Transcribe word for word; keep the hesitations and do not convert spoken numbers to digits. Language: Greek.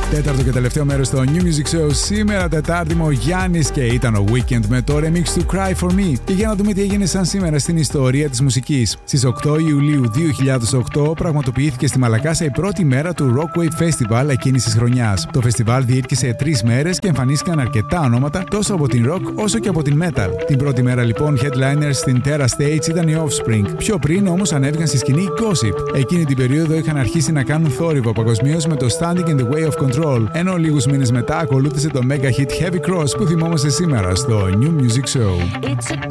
Τέταρτο και τελευταίο μέρος στο New Music Show. Σήμερα Τετάρτη με ο Γιάννης και ήταν ο Weekend με το remix του Cry For Me. Και για να δούμε τι έγινε σαν σήμερα στην ιστορία της μουσικής. Στις οκτώ Ιουλίου δύο χιλιάδες οκτώ πραγματοποιήθηκε στη Μαλακάσα η πρώτη μέρα του Rock Wave Festival εκείνης της χρονιάς. Το φεστιβάλ διήρκησε τρεις μέρες και εμφανίστηκαν αρκετά ονόματα τόσο από την rock όσο και από την metal. Την πρώτη μέρα λοιπόν headliners στην Terra Stage ήταν οι Offspring. Πιο πριν όμως ανέβηκαν στη σκηνή οι Gossip. Εκείνη την περίοδο είχαν αρχίσει να κάνουν θόρυβο παγκοσμίως με το Standing in the Way of Control, ενώ λίγους μήνες μετά ακολούθησε το mega hit Heavy Cross που θυμόμαστε σήμερα στο New Music Show.